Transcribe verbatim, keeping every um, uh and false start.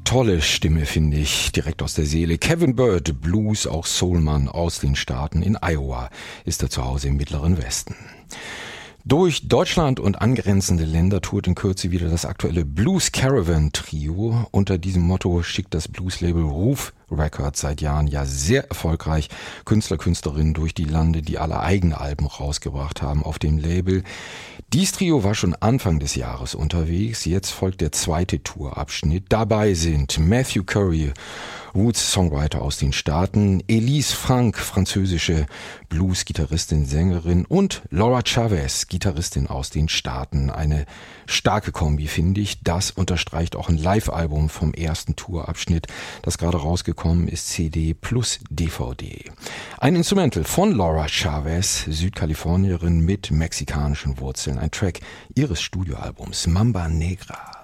tolle Stimme, finde ich, direkt aus der Seele. Kevin Bird, Blues, auch Soulmann aus den Staaten. In Iowa ist er zu Hause im Mittleren Westen. Durch Deutschland und angrenzende Länder tourt in Kürze wieder das aktuelle Blues Caravan Trio. Unter diesem Motto schickt das Blueslabel Ruf Records seit Jahren ja sehr erfolgreich Künstler, Künstlerinnen durch die Lande, die alle eigene Alben rausgebracht haben auf dem Label. Dies Trio war schon Anfang des Jahres unterwegs. Jetzt folgt der zweite Tourabschnitt. Dabei sind Matthew Curry, Roots-Songwriter aus den Staaten, Elise Frank, französische Blues-Gitarristin, Sängerin und Laura Chavez, Gitarristin aus den Staaten. Eine starke Kombi, finde ich. Das unterstreicht auch ein Live-Album vom ersten Tourabschnitt, das gerade rausgekommen ist, C D plus D V D. Ein Instrumental von Laura Chavez, Südkalifornierin mit mexikanischen Wurzeln. Ein Track ihres Studioalbums Mamba Negra.